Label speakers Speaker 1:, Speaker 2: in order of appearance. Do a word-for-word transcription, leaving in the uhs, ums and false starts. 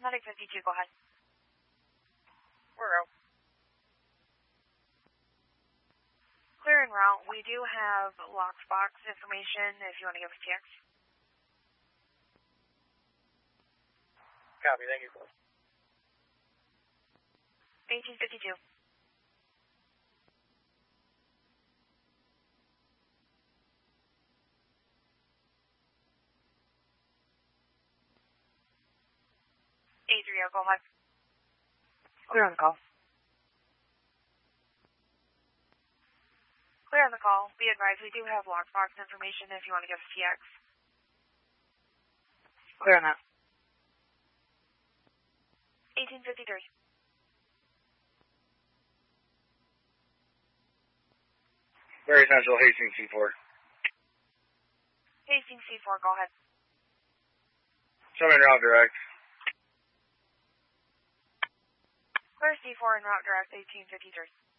Speaker 1: Medic fifty-two, go ahead.
Speaker 2: We're out.
Speaker 1: Clear en route. We do have lockbox information if you want to give us T X.
Speaker 2: Copy, thank you.
Speaker 1: eighteen fifty-two. eight three zero, go ahead.
Speaker 3: Clear on the call.
Speaker 1: Clear on the call. Be advised, we do have lockbox information if you want to give us T X.
Speaker 3: Clear on that.
Speaker 1: eighteen fifty-three.
Speaker 2: Very Central, Hastings C four.
Speaker 1: Hastings C four, go ahead.
Speaker 2: Show me route direct.
Speaker 1: Clear C four en route direct, eighteen fifty-three.